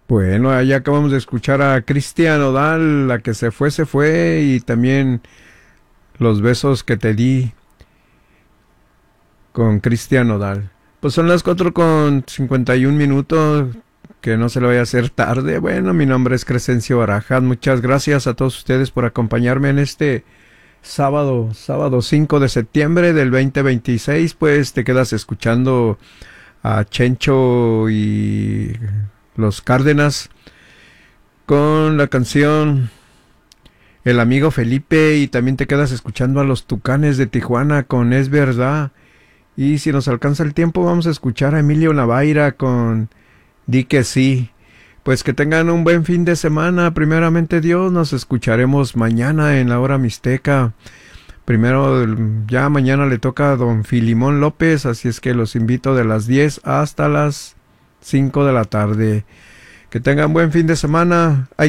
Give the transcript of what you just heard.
Bueno, ahí acabamos de escuchar a Cristian Odal, la que se fue, y también los besos que te di con Cristian Odal. Pues son las 4:51, que no se le vaya a hacer tarde. Bueno, mi nombre es Crescencio Barajas. Muchas gracias a todos ustedes por acompañarme en este sábado 5 de septiembre del 2026. Pues te quedas escuchando a Chencho y los Cárdenas con la canción El amigo Felipe, y también te quedas escuchando a los Tucanes de Tijuana con Es Verdad. Y si nos alcanza el tiempo vamos a escuchar a Emilio Navaira con Di que sí. Pues que tengan un buen fin de semana. Primeramente Dios, nos escucharemos mañana en la hora mixteca. Primero, ya mañana le toca a don Filimón López, así es que los invito de las 10 hasta las 5 de la tarde. Que tengan buen fin de semana.